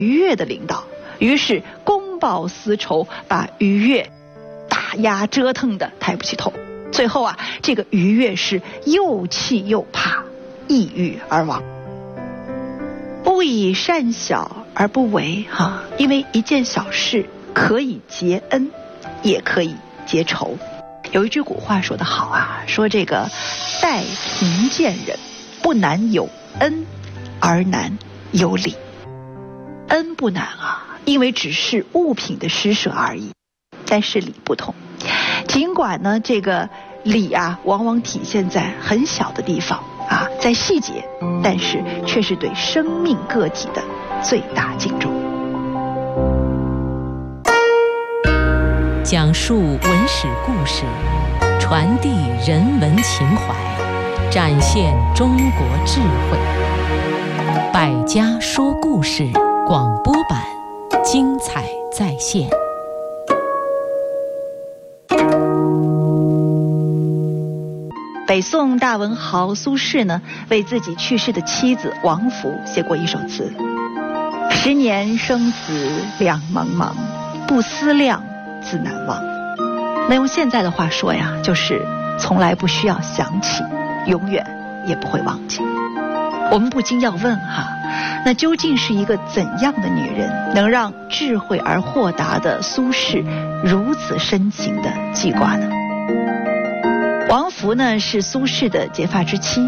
于越的领导，于是公报私仇，把于越打压折腾的抬不起头。最后啊，这个于越是又气又怕，抑郁而亡。勿以善小而不为因为一件小事可以结恩，也可以结仇。有一句古话说得好啊，说这个待贫贱人，不难有恩，而难有礼。恩不难因为只是物品的施舍而已，但是礼不同。尽管呢，这个礼往往体现在很小的地方在细节，但是却是对生命个体的最大敬重。 讲述文史故事，传递人文情怀，展现中国智慧。百家说故事广播版，精彩再现。 北宋大文豪苏轼呢，为自己去世的妻子王弗写过一首词：10年生死两茫茫，不思量，自难忘。那用现在的话说呀，就是从来不需要想起，永远也不会忘记。我们不禁要问那究竟是一个怎样的女人，能让智慧而豁达的苏轼如此深情地记挂呢？王弗呢是苏轼的结发之妻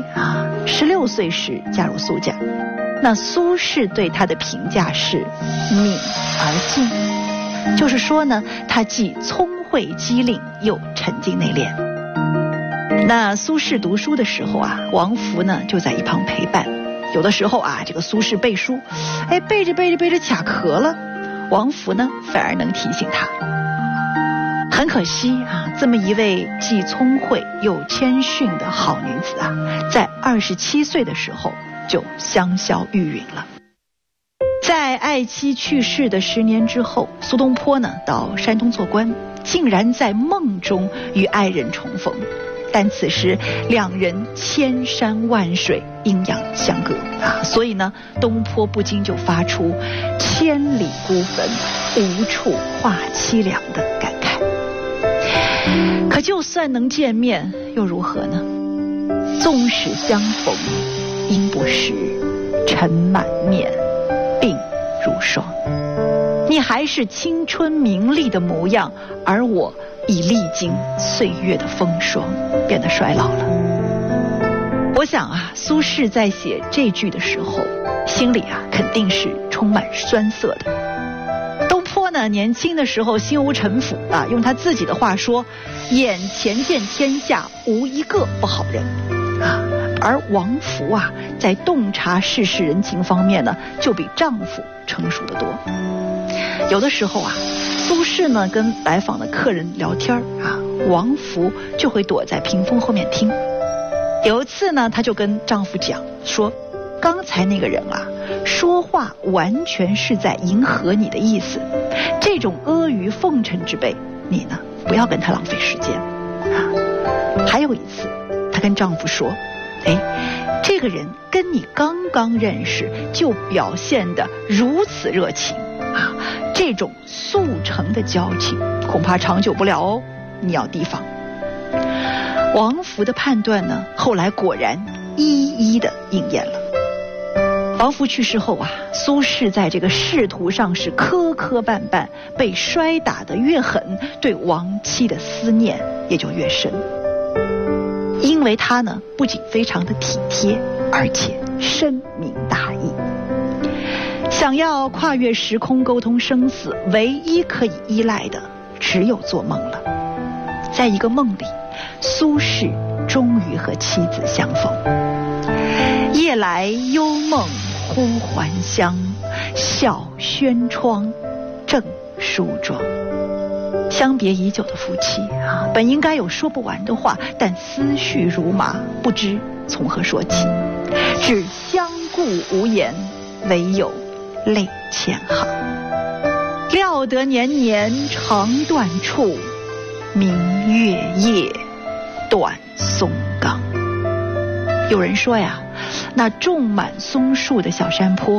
16岁时嫁入苏家。那苏轼对她的评价是敏而静，就是说呢，她既聪慧机灵，又沉静内敛。那苏轼读书的时候王弗呢就在一旁陪伴。有的时候这个苏轼背书，背着卡壳了，王弗呢反而能提醒他。很可惜这么一位既聪慧又谦逊的好女子在27岁的时候就香消玉殒了。在爱妻去世的10年之后，苏东坡呢到山东做官，竟然在梦中与爱人重逢，但此时两人千山万水，阴阳相隔所以呢，东坡不禁就发出千里孤坟，无处话凄凉的感慨。可就算能见面又如何呢？纵使相逢应不识，尘满面，鬓如霜。你还是青春明丽的模样，而我已历经岁月的风霜，变得衰老了。我想苏轼在写这句的时候，心里肯定是充满酸涩的。东坡呢，年轻的时候心无城府用他自己的话说，眼前见天下无一个不好人而王弗在洞察世事人情方面呢，就比丈夫成熟得多。有的时候苏轼呢跟来访的客人聊天王弗就会躲在屏风后面听。有一次呢，她就跟丈夫讲说，刚才那个人说话完全是在迎合你的意思，这种阿谀奉承之辈，你呢不要跟他浪费时间还有一次，她跟丈夫说，这个人跟你刚刚认识就表现得如此热情这种速成的交情恐怕长久不了哦，你要提防。王弗的判断呢，后来果然一一的应验了。王弗去世后苏轼在这个仕途上是磕磕绊绊，被摔打得越狠，对亡妻的思念也就越深。因为他呢不仅非常的体贴，而且深明大义。想要跨越时空沟通生死，唯一可以依赖的只有做梦了。在一个梦里，苏轼终于和妻子相逢。夜来幽梦忽还乡，小轩窗正梳妆。相别已久的夫妻本应该有说不完的话，但思绪如麻，不知从何说起，只相顾无言，唯有泪千行。料得年年肠断处，明月夜，断松冈。有人说呀，那种满松树的小山坡，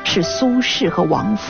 是苏轼和王府。